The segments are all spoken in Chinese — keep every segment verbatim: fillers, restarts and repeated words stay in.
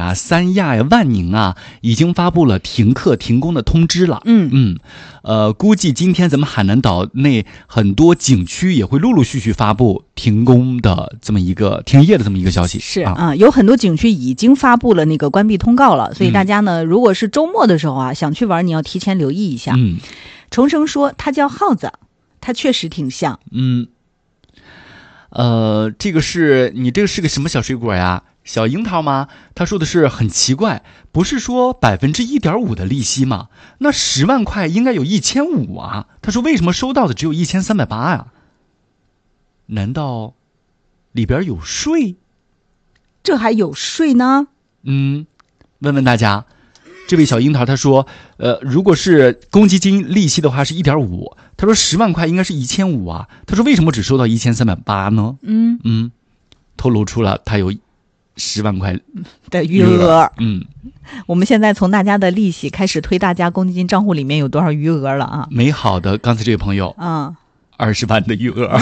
呀、三亚呀、万宁啊，已经发布了停课停工的通知了。 嗯嗯，呃，估计今天咱们海南岛内很多景区也会陆陆续续发布停工的这么一个停业的这么一个消息。 是啊、啊，有很多景区已经发布了那个关闭通告了，所以大家呢， 嗯、 如果是周末的时候啊，想去玩，你要提前留意一下。 嗯， 重生说他叫耗子，他确实挺像。 嗯。呃，这个是你这个是个什么小水果呀？小樱桃吗？他说的是很奇怪，不是说百分之一点五的利息吗？那十万块应该有一千五啊。他说为什么收到的只有一千三百八呀？难道里边有税？ 这还有税呢？ 嗯，问问大家。这位小樱桃他说，呃，如果是公积金利息的话是 一点五， 他说十万块应该是一千五啊。他说为什么只收到一千三百八呢？ 嗯嗯，透露出了他有十万块的余额。 嗯， 我们现在从大家的利息开始推大家公积金账户里面有多少余额了啊？ 美好的，刚才这位朋友啊， 二十万的余额。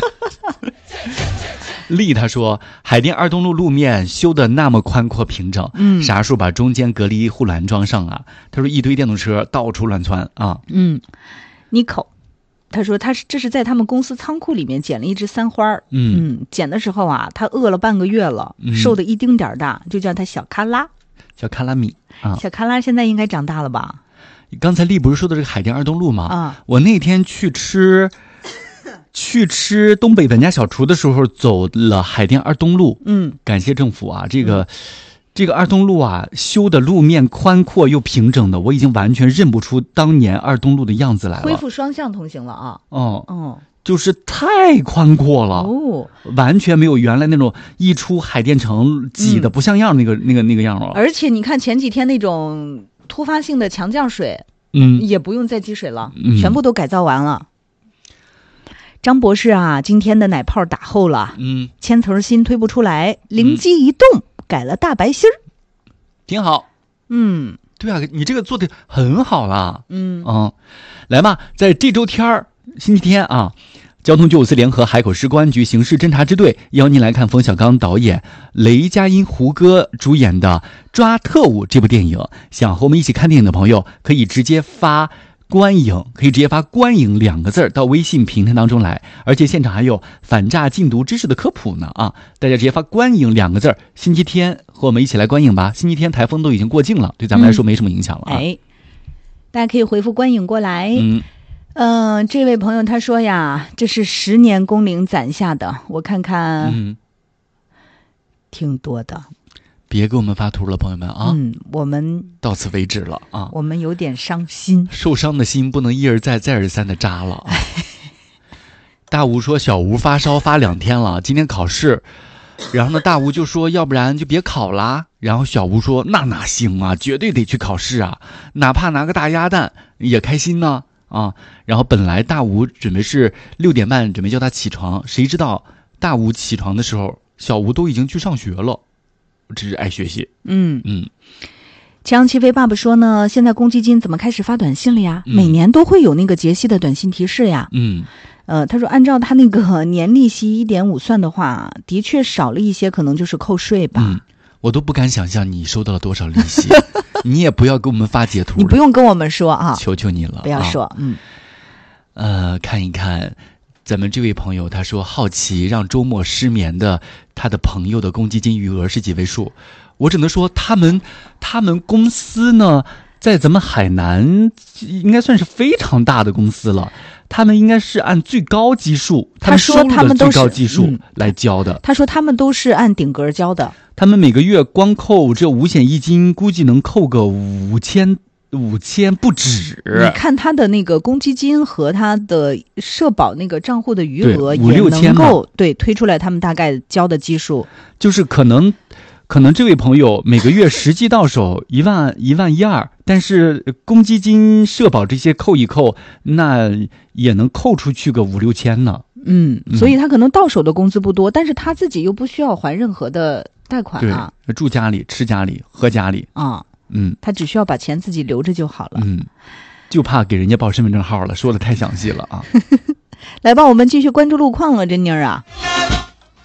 丽他说，海淀二东路路面修的那么宽阔平整， 嗯， 啥时候把中间隔离护栏装上啊？他说一堆电动车到处乱窜啊。 嗯，妮蔻他说他是这是在他们公司仓库里面捡了一只三花。 嗯嗯，捡的时候啊，他饿了半个月了， 嗯、 瘦的一丁点儿大，就叫他小卡拉。 小卡拉米啊， 小卡拉现在应该长大了吧？ 刚才丽不是说的这个海淀二东路吗？ 啊， 我那天去吃。去吃东北咱家小厨的时候，走了海淀二东路。 嗯， 感谢政府啊，这个、嗯、这个二东路啊，修的路面宽阔又平整的，我已经完全认不出当年二东路的样子来了。 恢复双向通行了啊！ 哦哦， 就是太宽阔了哦， 完全没有原来那种一出海淀城挤得不像样那个、嗯、那个那个样了。 而且你看前几天那种突发性的强降水， 嗯， 也不用再积水了， 嗯、 全部都改造完了。张博士啊，今天的奶泡打厚了， 嗯， 千层心推不出来，灵机一动、嗯、改了大白心儿， 挺好。 嗯， 对啊，你这个做的很好了。 嗯嗯，来吧，在这周天儿，星期天啊，交通九五四联合海口市公安局刑事侦查支队邀您来看冯小刚导演、雷佳音、胡歌主演的《抓特务》这部电影。想和我们一起看电影的朋友，可以直接发。观影可以直接发观影两个字到微信平台当中来，而且现场还有反诈禁毒知识的科普呢啊！大家直接发观影两个字，星期天和我们一起来观影吧。星期天台风都已经过境了，对咱们来说没什么影响了啊。 嗯、哎，大家可以回复观影过来。 嗯， 呃，这位朋友他说呀，这是十年工龄攒下的，我看看， 嗯， 挺多的。 别给我们发图了，朋友们啊！ 嗯，我们到此为止了啊！ 我们有点伤心， 受伤的心不能一而再、再而三的扎了啊！大吴说小吴发烧发两天了，今天考试，然后呢，大吴就说要不然就别考啦。然后小吴说那哪行啊，绝对得去考试啊，哪怕拿个大鸭蛋也开心呢啊！然后本来大吴准备是六点半准备叫他起床，谁知道大吴起床的时候，小吴都已经去上学了。只是爱学习。 嗯嗯， 强齐飞爸爸说呢，现在公积金怎么开始发短信了呀？ 嗯、 每年都会有那个结息的短信提示呀。 嗯， 呃，他说按照他那个年利息 一点五 算的话，的确少了一些，可能就是扣税吧。 嗯，我都不敢想象你收到了多少利息。你也不要给我们发截图， 你不用跟我们说啊， 求求你了， 不要说。 啊、 嗯， 呃，看一看。咱们这位朋友他说好奇让周末失眠的他的朋友的公积金余额是几位数，我只能说他们他们公司呢在咱们海南应该算是非常大的公司了，他们应该是按最高基数， 他说他们最高基数来交的、 嗯、他说他们都是按顶格交的， 他们每个月光扣这五险一金估计能扣个五千五千不止。 你看他的那个公积金和他的社保那个账户的余额也能够对推出来他们大概交的基数， 就是可能可能这位朋友每个月实际到手一万一万一二，但是公积金社保这些扣一扣，那也能扣出去个五六千呢。 嗯，所以他可能到手的工资不多，但是他自己又不需要还任何的贷款啊， 对，住家里吃家里喝家里啊。 嗯， 他只需要把钱自己留着就好了。 嗯，就怕给人家报身份证号了，说的太详细了啊。 来吧，我们继续关注路况了，珍妮儿啊。